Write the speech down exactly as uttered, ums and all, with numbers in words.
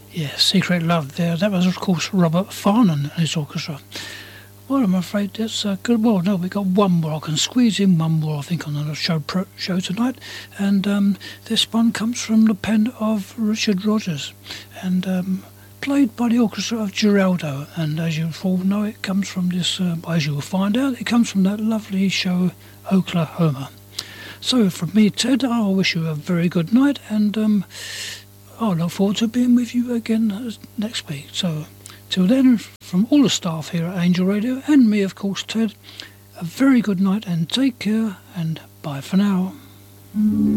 Yeah, Secret Love there. That was, of course, Robert Farnon and his orchestra. Well, I'm afraid that's uh, good. Well, no, we've got one more. I can squeeze in one more, I think, on the show pro- show tonight. And um, this one comes from the pen of Richard Rogers and um, played by the orchestra of Geraldo. And as you all know, it comes from this, uh, as you will find out, it comes from that lovely show, Oklahoma. So from me, Ted, I wish you a very good night, and um, I look forward to being with you again next week. So till then, from all the staff here at Angel Radio, and me, of course, Ted, a very good night, and take care, and bye for now.